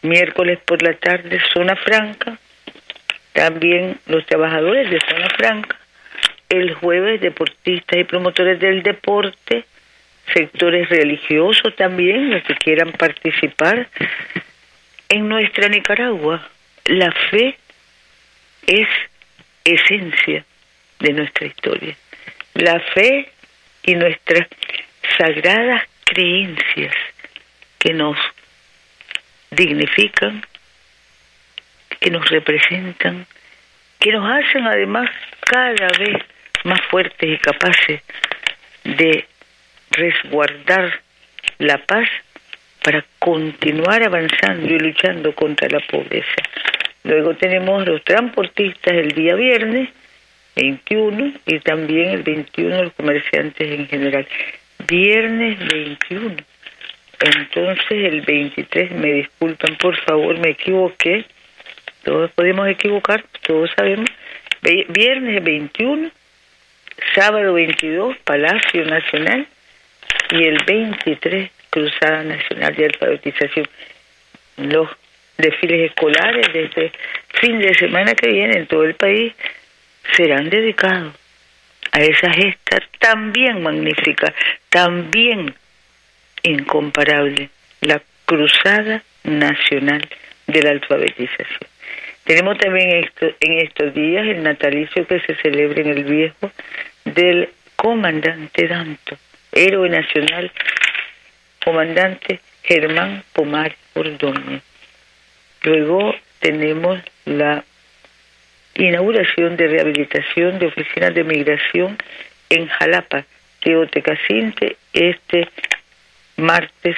miércoles por la tarde, Zona Franca, también los trabajadores de Zona Franca, el jueves, deportistas y promotores del deporte, sectores religiosos también, los que quieran participar. En nuestra Nicaragua, la fe es esencia de nuestra historia. La fe y nuestras sagradas creencias que nos dignifican, que nos representan, que nos hacen además cada vez más fuertes y capaces de resguardar la paz para continuar avanzando y luchando contra la pobreza. Luego tenemos los transportistas el día viernes 21 y también el 21 los comerciantes en general. Viernes 21. Entonces el 23, me disculpan por favor, me equivoqué. Todos podemos equivocar, todos sabemos. Viernes 21, sábado 22, Palacio Nacional, y el 23, Cruzada Nacional de Alfabetización. Los desfiles escolares de este fin de semana que viene en todo el país serán dedicados a esa gesta también magnífica, también incomparable, la Cruzada Nacional de la Alfabetización. Tenemos también en estos días el natalicio que se celebra en el Viejo del comandante Danto, héroe nacional, comandante Germán Pomar Ordóñez. Luego tenemos la inauguración de rehabilitación de oficinas de migración en Jalapa, Teotecacinte, este martes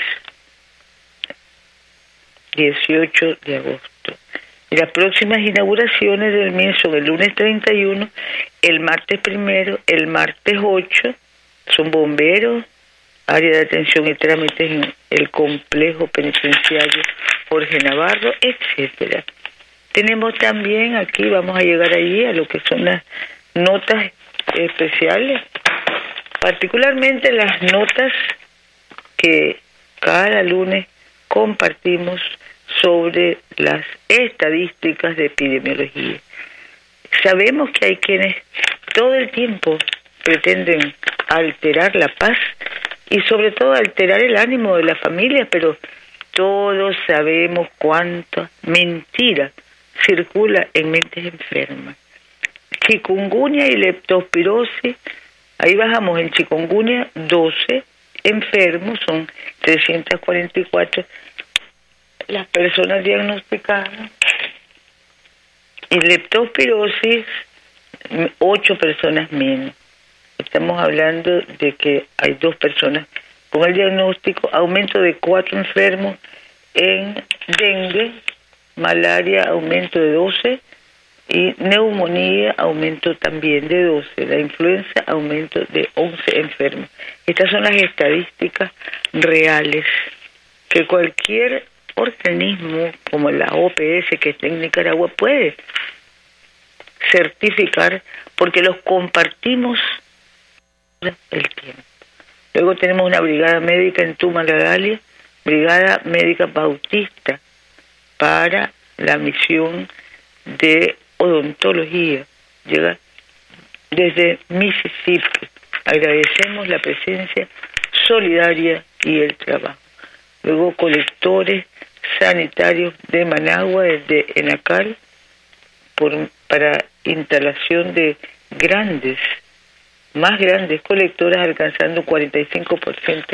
18 de agosto. Y las próximas inauguraciones del MIN son el lunes 31, el martes 1, el martes 8, son bomberos, área de atención y trámites en el complejo penitenciario Jorge Navarro, etcétera. Tenemos también aquí, vamos a llegar allí a lo que son las notas especiales, particularmente las notas que cada lunes compartimos sobre las estadísticas de epidemiología. Sabemos que hay quienes todo el tiempo pretenden alterar la paz y sobre todo alterar el ánimo de la familia, pero todos sabemos cuánta mentira circula en mentes enfermas. Chikungunya y leptospirosis, ahí bajamos en chikungunya 12 enfermos, son 344 las personas diagnosticadas, y leptospirosis 8 personas menos. Estamos hablando de que hay 2 personas con el diagnóstico, aumento de 4 enfermos en dengue, malaria aumento de 12 y neumonía aumento también de 12, la influenza aumento de 11 enfermos. Estas son las estadísticas reales que cualquier organismo como la OPS que está en Nicaragua puede certificar porque los compartimos el tiempo. Luego tenemos una brigada médica en Tumalagalia, brigada médica bautista para la misión de odontología. Llega desde Mississippi. Agradecemos la presencia solidaria y el trabajo. Luego colectores sanitarios de Managua, desde Enacal, para instalación de más grandes colectoras, alcanzando 45%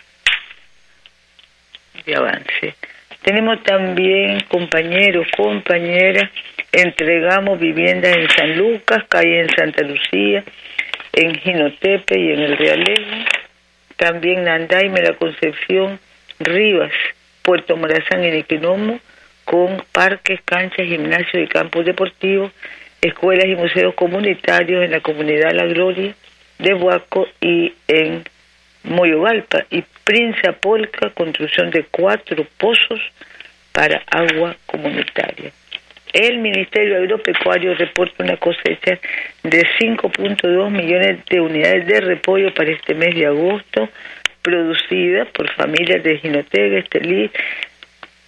de avance. Tenemos también compañeros, compañeras, entregamos viviendas en San Lucas, calle en Santa Lucía, en Jinotepe y en el Realengo, también Nandaime, La Concepción, Rivas, Puerto Morazán y Niquinomo, con parques, canchas, gimnasios y campos deportivos, escuelas y museos comunitarios en la comunidad La Gloria de Huaco y en Moyogalpa, y Prince Apolca, construcción de 4 pozos para agua comunitaria. El Ministerio Agropecuario reporta una cosecha de 5.2 millones de unidades de repollo para este mes de agosto, producida por familias de Jinotega, Estelí,